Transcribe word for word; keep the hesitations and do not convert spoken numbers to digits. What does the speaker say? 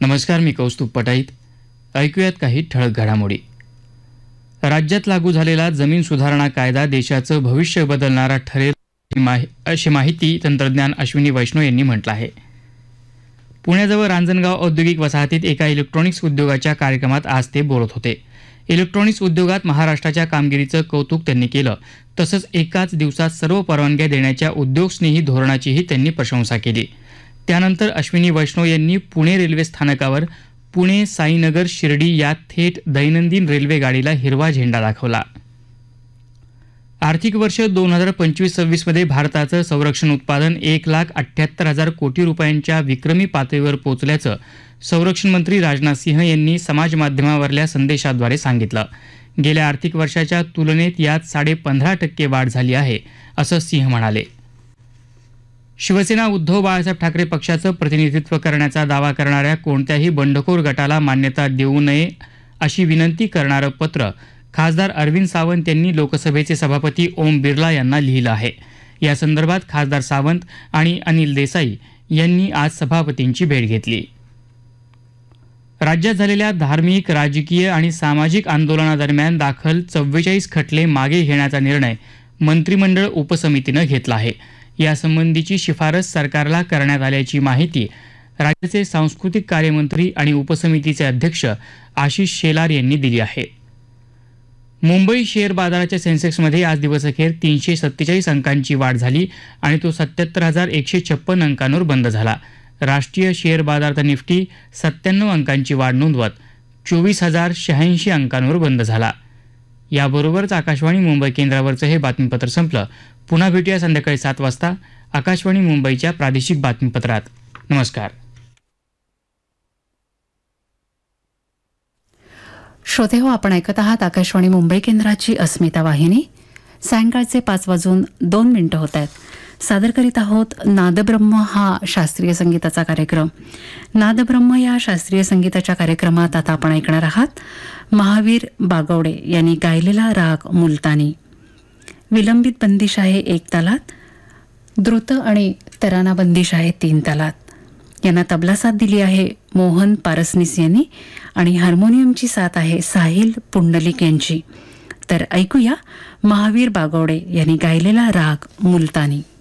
नमस्कार, मी कौस्तुभ पटाईत. ऐकूयात काही ठळक घडामोडी. राज्यात लागू झालेला जमीन सुधारणा कायदा देशाचं भविष्य बदलणारा ठरेल अशी माहिती तंत्रज्ञान अश्विनी वैष्णव यांनी म्हटलं आहे. पुण्याजवळ रांजणगाव औद्योगिक वसाहतीत एका इलेक्ट्रॉनिक्स उद्योगाच्या कार्यक्रमात आज ते बोलत होते. इलेक्ट्रॉनिक्स उद्योगात महाराष्ट्राच्या कामगिरीचं कौतुक त्यांनी केलं. तसंच एकाच दिवसात सर्व परवानग्या देण्याच्या उद्योगस्नेही धोरणाचीही त्यांनी प्रशंसा केली. त्यानंतर अश्विनी वैष्णव यांनी पुणे रेल्वे स्थानकावर पुणे साईनगर शिर्डी या थेट दैनंदिन रेल्वे गाडीला हिरवा झेंडा दाखवला. आर्थिक वर्ष दोन हजार पंचवीस सव्वीसमध्ये भारताचं संरक्षण उत्पादन एक लाख अठ्ठ्याहत्तर हजार कोटी रुपयांच्या विक्रमी पातळीवर पोहोचल्याचं संरक्षण मंत्री राजनाथ सिंह यांनी समाजमाध्यमावरल्या संदेशाद्वारे सांगितलं. गेल्या आर्थिक वर्षाच्या तुलनेत यात साडे पंधरा टक्के वाढ झाली आहे, असं सिंह म्हणाले. शिवसेना उद्धव बाळासाहेब ठाकरे पक्षाचं प्रतिनिधित्व करण्याचा दावा करणाऱ्या कोणत्याही बंडखोर गटाला मान्यता देऊ नये अशी विनंती करणारं पत्र खासदार अरविंद सावंत यांनी लोकसभेचे सभापती ओम बिर्ला यांना लिहिलं आहे. या संदर्भात खासदार सावंत आणि अनिल देसाई यांनी आज सभापतींची भेट घेतली. राज्यात झालेल्या धार्मिक, राजकीय आणि सामाजिक आंदोलनादरम्यान दाखल चव्वेचाळीस खटले मागे घेण्याचा निर्णय मंत्रिमंडळ उपसमितीनं घेतला आहे. यासंबंधीची शिफारस सरकारला करण्यात आल्याची माहिती राज्याचे सांस्कृतिक कार्यमंत्री आणि उपसमितीचे अध्यक्ष आशिष शेलार यांनी दिली आहे. मुंबई शेअर बाजाराच्या सेन्सेक्समध्ये आज दिवसअखेर तीनशे सत्तेचाळीस अंकांची वाढ झाली आणि तो सत्याहत्तर हजार एकशे छप्पन अंकांवर बंद झाला. राष्ट्रीय शेअर बाजारात निफ्टी सत्त्याण्णव अंकांची वाढ नोंदवत चोवीस हजार शहाऐंशी अंकांवर बंद झाला. याबरोबरच आकाशवाणी मुंबई केंद्रावरचं हे बातमीपत्र संपलं. पुन्हा भेटूया संध्याकाळी सात वाजता आकाशवाणी मुंबईच्या प्रादेशिक बातमीपत्रात. नमस्कार. श्रोते हो, आपण ऐकत आहात आकाशवाणी मुंबई केंद्राची अस्मिता वाहिनी. सायंकाळचे पाच वाजून दोन मिनिटं होत आहेत. सादर करीत आहोत नादब्रह्म हा शास्त्रीय संगीताचा कार्यक्रम. नादब्रह्म या शास्त्रीय संगीताच्या कार्यक्रमात आता आपण ऐकणार आहात महावीर बागवडे यांनी गायलेला राग मुलतानी. विलंबित बंदिश आहे एक तालात, द्रुत आणि तराना बंदिश आहे तीन तालात. यांना तबला साथ दिली आहे मोहन पारसनीस यांनी आणि हार्मोनियमची साथ आहे साहिल पुंडलिक यांची. तर ऐकूया महावीर बागवडे यांनी गायलेला राग मुलतानी.